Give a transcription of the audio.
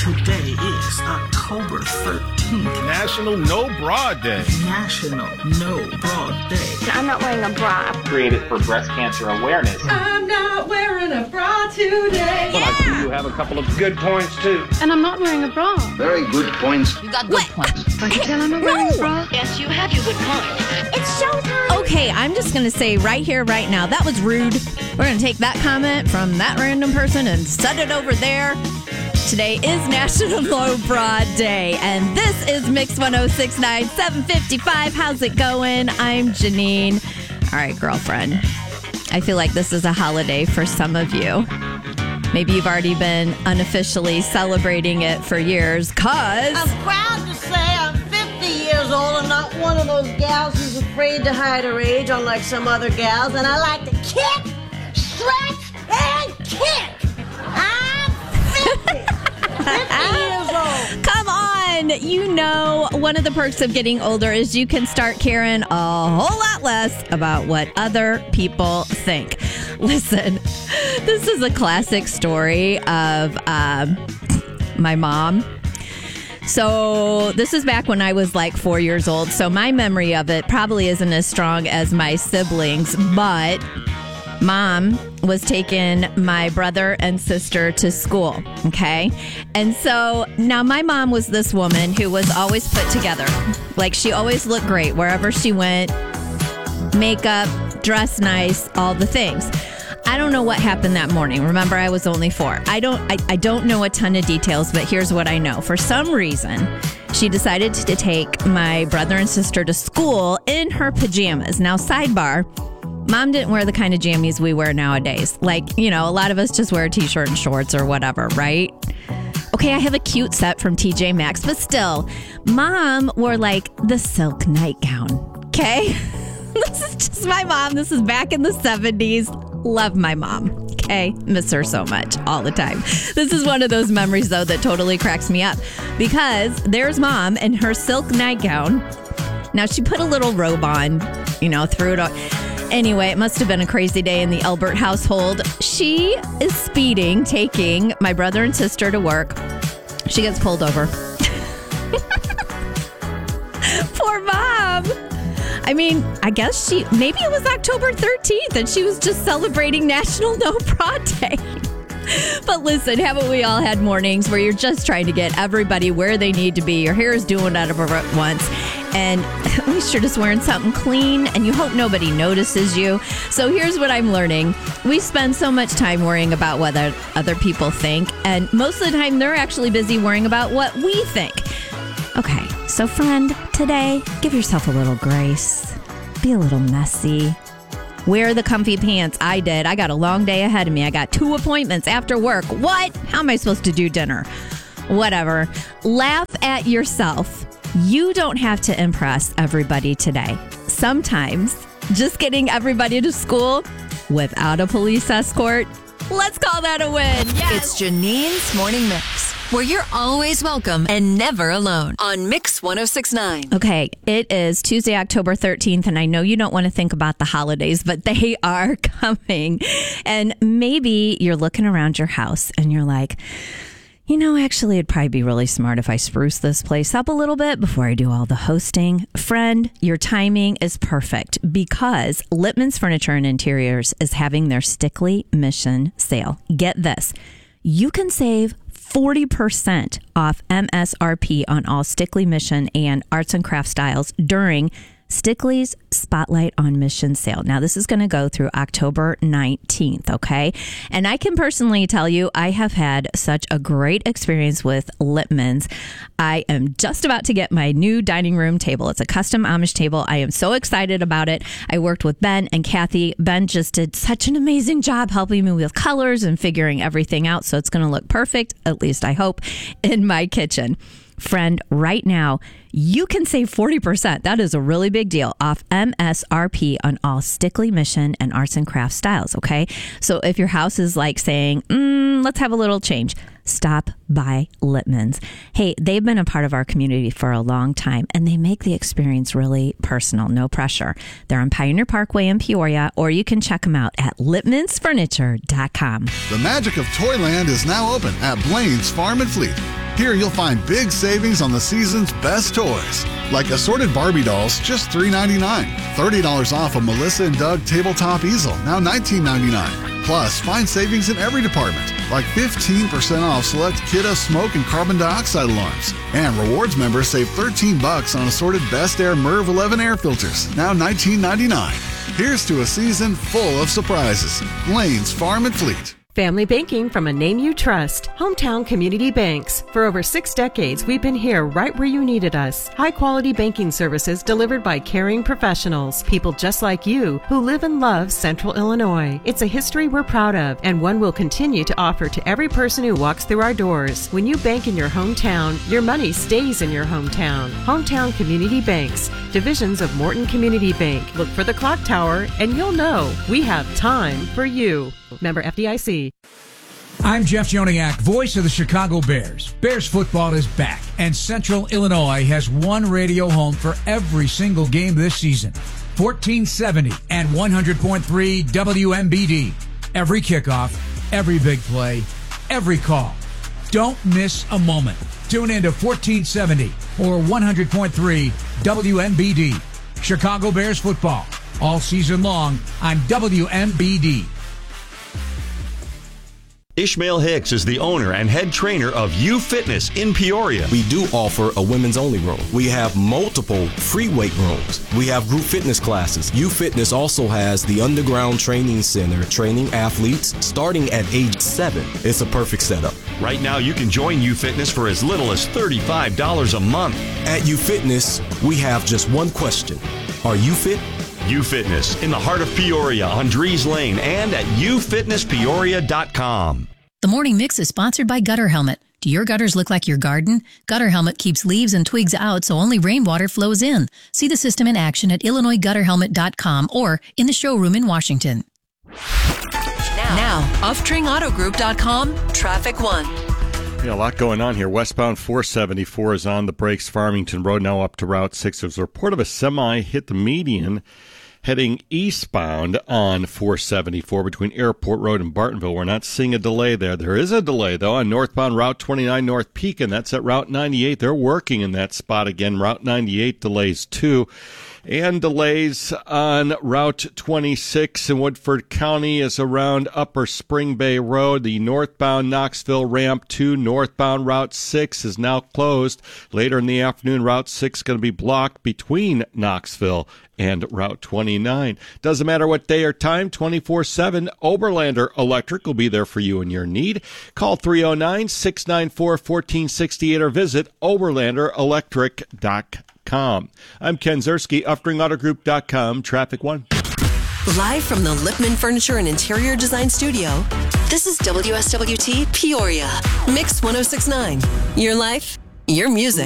Today is October 13th. National No Bra Day. National No Bra Day. I'm not wearing a bra. Created for breast cancer awareness. I'm not wearing a bra today. But I see you have a couple of good points, too. And I'm not wearing a bra. Very good points. You got good points. Can you tell I'm not wearing a bra? Yes, you have your good points. It's showtime. Okay, I'm just going to say right here, right now, that was rude. We're going to take that comment from that random person and set it over there. Today is National No Bra Day, and this is Mix 1069, 755. How's it going? I'm Janine. All right, girlfriend. I feel like this is a holiday for some of you. Maybe you've already been unofficially celebrating it for years, because I'm proud to say I'm 50 years old and not one of those gals who's afraid to hide her age, unlike some other gals, and I like to kick, stretch, and kick. I'm 50. 50 years old. Come on. You know, one of the perks of getting older is you can start caring a whole lot less about what other people think. Listen, this is a classic story of my mom. So this is back when I was like 4 years old. So my memory of it probably isn't as strong as my siblings, but Mom was taking my brother and sister to school, okay? And so now my mom was this woman who was always put together. Like, she always looked great wherever she went. Makeup, dressed nice, all the things. I don't know what happened that morning. Remember, I was only 4. I don't know a ton of details, but here's what I know. For some reason, she decided to take my brother and sister to school in her pajamas. Now, sidebar, Mom didn't wear the kind of jammies we wear nowadays. Like, you know, a lot of us just wear a t-shirt and shorts or whatever, right? Okay, I have a cute set from TJ Maxx, but still, Mom wore like the silk nightgown, okay? This is just my mom. This is back in the 70s. Love my mom, okay? Miss her so much all the time. This is one of those memories, though, that totally cracks me up, because there's Mom in her silk nightgown. Now, she put a little robe on, you know, threw it on. Anyway, it must have been a crazy day in the Albert household. She is speeding, taking my brother and sister to work. She gets pulled over. Poor Mom. I mean, I guess maybe it was October 13th and she was just celebrating National No Bra Day. But listen, haven't we all had mornings where you're just trying to get everybody where they need to be? Your hair is doing whatever it wants, and at least you're just wearing something clean, and you hope nobody notices you. So here's what I'm learning. We spend so much time worrying about what other people think, and most of the time they're actually busy worrying about what we think. Okay, so friend, today, give yourself a little grace. Be a little messy. Wear the comfy pants. I did. I got a long day ahead of me. I got 2 appointments after work. What? How am I supposed to do dinner? Whatever. Laugh at yourself. You don't have to impress everybody today. Sometimes just getting everybody to school without a police escort, let's call that a win. Yes. It's Janine's Morning Mix, where you're always welcome and never alone on Mix 1069. Okay, it is Tuesday, October 13th, and I know you don't want to think about the holidays, but they are coming. And maybe you're looking around your house and you're like, you know, actually, it'd probably be really smart if I spruce this place up a little bit before I do all the hosting. Friend, your timing is perfect, because Lippman's Furniture and Interiors is having their Stickley Mission sale. Get this. You can save 40% off MSRP on all Stickley Mission and arts and crafts styles during Stickley's Spotlight on Mission sale. Now, this is going to go through October 19th, okay? And I can personally tell you, I have had such a great experience with Lippman's. I am just about to get my new dining room table. It's a custom Amish table. I am so excited about it. I worked with Ben and Kathy. Ben just did such an amazing job helping me with colors and figuring everything out, so it's going to look perfect, at least I hope, in my kitchen. Friend, right now, you can save 40%. That is a really big deal off MSRP on all Stickley Mission and arts and crafts styles, okay? So if your house is like saying, let's have a little change, stop by Lippman's. Hey, they've been a part of our community for a long time, and they make the experience really personal, no pressure. They're on Pioneer Parkway in Peoria, or you can check them out at lippmansfurniture.com. The magic of Toyland is now open at Blaine's Farm and Fleet. Here you'll find big savings on the season's best toys, like assorted Barbie dolls, just $3.99. $30 off a Melissa and Doug tabletop easel, now $19.99. Plus, find savings in every department, like 15% off select Kidde smoke and carbon dioxide alarms. And rewards members save $13 on assorted Best Air MERV 11 air filters, now $19.99. Here's to a season full of surprises. Lane's Farm and Fleet. Family banking from a name you trust. Hometown Community Banks. For over 6 decades, we've been here right where you needed us. High-quality banking services delivered by caring professionals. People just like you who live and love Central Illinois. It's a history we're proud of and one we'll continue to offer to every person who walks through our doors. When you bank in your hometown, your money stays in your hometown. Hometown Community Banks. Divisions of Morton Community Bank. Look for the clock tower and you'll know we have time for you. Member FDIC. I'm Jeff Joniak, voice of the Chicago Bears. Bears football is back, and Central Illinois has one radio home for every single game this season. 1470 and 100.3 WMBD. Every kickoff, every big play, every call. Don't miss a moment. Tune in to 1470 or 100.3 WMBD. Chicago Bears football, all season long on WMBD. Ishmael Hicks is the owner and head trainer of U Fitness in Peoria. We do offer a women's only room. We have multiple free weight rooms. We have group fitness classes. U Fitness also has the underground training center, training athletes starting at age 7. It's a perfect setup. Right now, you can join U Fitness for as little as $35 a month. At U Fitness, we have just one question. Are you fit? U Fitness in the heart of Peoria on Dries Lane and at ufitnesspeoria.com. The Morning Mix is sponsored by Gutter Helmet. Do your gutters look like your garden? Gutter Helmet keeps leaves and twigs out so only rainwater flows in. See the system in action at IllinoisGutterHelmet.com or in the showroom in Washington. Now OffTringAutoGroup.com, Traffic 1. Yeah, a lot going on here. Westbound 474 is on the brakes. Farmington Road now up to Route 6. There's a report of a semi hit the median heading eastbound on 474 between Airport Road and Bartonville. We're not seeing a delay there. There is a delay, though, on northbound Route 29 North Pekin. That's at Route 98. They're working in that spot again. Route 98 delays, too. And delays on Route 26 in Woodford County is around Upper Spring Bay Road. The northbound Knoxville ramp to northbound Route 6 is now closed. Later in the afternoon, Route 6 is going to be blocked between Knoxville and Route 29. Doesn't matter what day or time, 24/7, Oberlander Electric will be there for you in your need. Call 309-694-1468 or visit oberlanderelectric.com. I'm Ken Zerski, UffTringAutoGroup.com, Traffic 1. Live from the Lippman Furniture and Interior Design Studio, this is WSWT Peoria, Mix 106.9. Your life, your music.